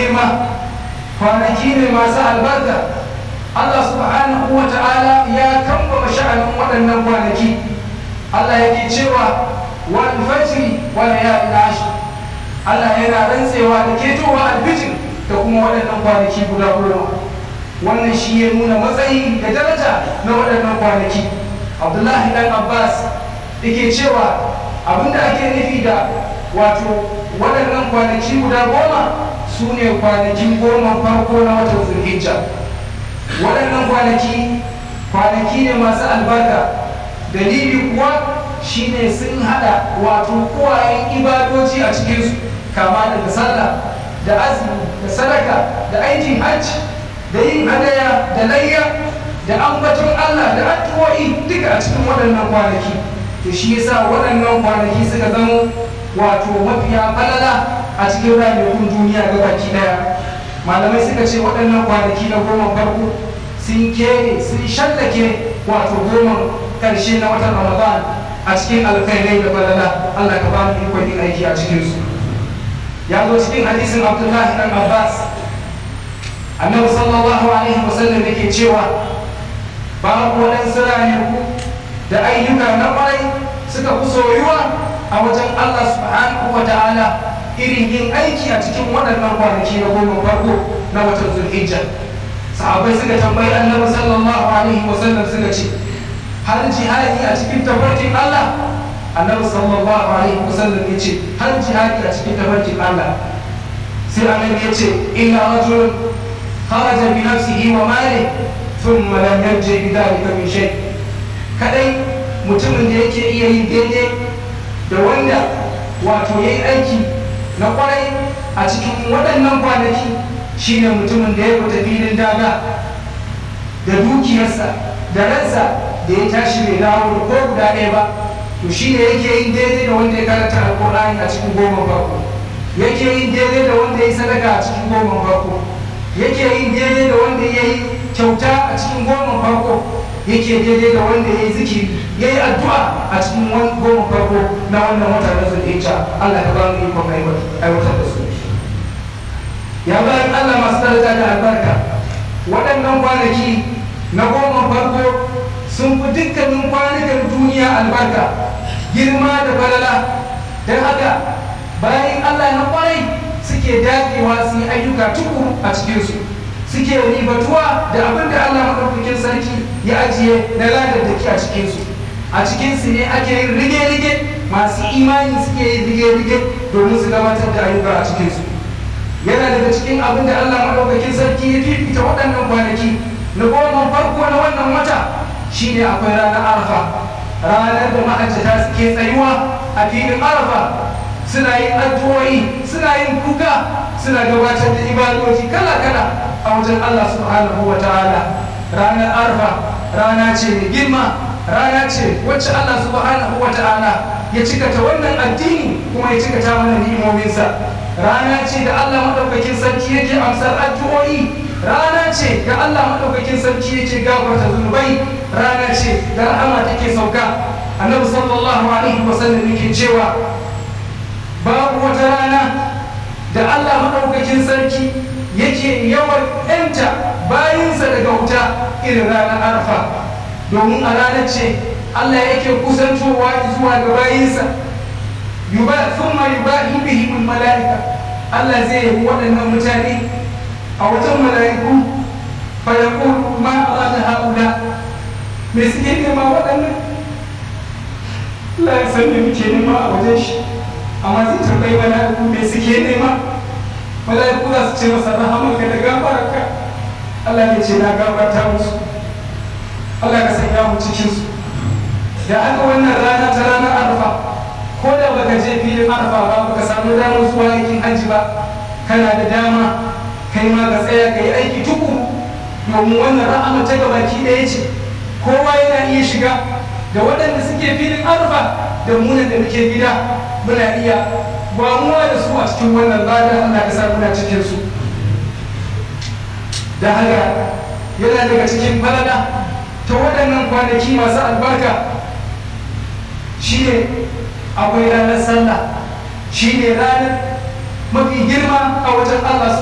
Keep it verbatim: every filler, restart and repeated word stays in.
girma, kwanaki ne masu albarka. Allah subhanahu wa ta'ala ya kambama sha'anin waɗannan kwanaki. Allah yake cewa wal fajri wa layalin ashr. Allah yana rantsewa da ketowa alfijir da kuma waɗannan kwanaki guda goma. Wannan shi ya nuna matsayi da daraja na waɗannan kwanaki. Abdullahi dan Abbas yake cewa abinda ake nufi da wato waɗannan kwanaki guda goma su ne kwanakin goma farko na watan Zulhijja. Waɗannan kwanaki kwanaki ne masu albarka. Dalili kuwa shine sun hada wato kowayen ibadoji a cikinsu, kama daga sallah da azumi da sadaka da aikin hajji da yin hadaya da layya da ambaton Allah da addu'o'i duka a cikin waɗannan kwanaki. To shi yasa waɗannan kwanaki suka zama wato mafiya falala a cikin ranakun duniya ga baki daya. Malamai suka ce waɗannan kwanaki na goma farko sun kere sun shallake wato goma karshe na watan Ramadan a cikin alkhairai da falala. Allah ka ba mu ikon yin aiki a cikin su. Ya zo cikin hadisin Abdullahi dan Abbas, Annabi sallallahu alaihi wasallam yake cewa babu waɗansu ranaku da ayyuka na ƙwarai suka fi soyuwa a wajen Allah subhanahu wa ta'ala irin yin aiki a cikin waɗannan kwanaki na goma farko na watan Zulhijja. Sahabbai suka tambayi Annabi sallallahu alaihi wasallam suka ce, har jihadi a cikin tafarkin Allah? Annabi sallallahu alaihi wasallam ya ce, har jihadi a cikin tafarkin Allah? Sai Annabi ya ce, illa rajulun kharaja bi nafsihi wa malihi thumma lam yarji bi dhalika min shay. Kadai mutumin da yake iya yin daidai da wanda wato yayi aiki na kwarai a cikin waɗannan kwanaki shine mutumin da ya fita filin daga da dukiyarsa da ransa da ya tashi mai dawo da ko guda ɗaya ba. To shine yake yin daidai da wanda ya karanta alƙur'ani a cikin goma farko, yake yin daidai da wanda ya yi sadaka a cikin goma farko, yake yin daidai da wanda ya yi kyauta a cikin goma farko, yake daidai da wanda ya yi zikiri ya yi addu'a a cikin goma farko na wannan wata na Zulhijja. Allah ka ba mu ikon aiwatar da su. Ya bayan Allah masu daraja da albarka, waɗannan kwanaki na goma farko sun fi dukkanin kwanukan duniya albarka, girma da falala. Don haka bayan Allah na kwarai suke dagewa su yi ayyuka tukuru a cikinsu, suke ribatuwa da abin da Allah maɗaukakin sarki ya ajiye na ladaddaki a cikinsu. A cikinsu ne ake yin rige-rige, masu imani suke yin rige-rige domin su gabatar da ayyuka a cikinsu. Yana daga cikin abin da Allah maɗaukakin sarki ya fifita waɗannan kwanaki na goma farko na wannan wata shine akwai ranar Arafa, ranar da ma'ajata suke tsayuwa a filin Arafa, suna yin addu'o'i, suna yin kuka, suna gabatar da ibadoji kala-kala a wajen Allah subhanahu wa ta'ala. Ranar Arafa rana ce mai girma, rana ce wacce Allah subhanahu wa ta'ala ya cikata wannan addini kuma ya cikata mana ni'imominsa. Rana ce da Allah madaukakin sarki yake amsar addu'o'i, rana ce da Allah madaukakin sarki yake gafarta zunubai, rana ce da rahama take sauka. Annabi sallallahu alaihi wasallam yake cewa babu wata rana da Allah madaukakin sarki yake yawan yanta bayinsa daga wuta irin ranar Arafa, domin a ranar ce Allah yake kusantowa zuwa ga bayinsa. yuba thumma yubahi bihim malaika, Allah zai yi waɗannan mutane a wajen mala'iku, fa yaqul ma arada haula, me suke nema waɗannan? Allah ya san me muke nema a wajen shi, amma zai tambayi mala'iku me suke nema. Mala'iku za su ce masa rahamanka da gafararka. Allah ya ce na gafarta musu. Allah ka sanya mu cikin su. Da aka wannan rana ta ranar Arafa, ko da baka je filin Arafa ba, baka samu damar zuwa aikin hajji ba, kana da dama kai ma ka tsaya ka yi aiki tuku, domin wannan rahama ta gabaki ɗaya ce. Kowa yana iya shiga, da waɗanda suke filin Arafa da munan da muke gida muna iya gwamuwa da su a cikin wannan ladar. Allah ka sa muna cikin su. Da haka yana daga cikin falala ta waɗannan kwanaki masu albarka shine akwai ranar sallah, shine ranar mafi girma a wajen Allah.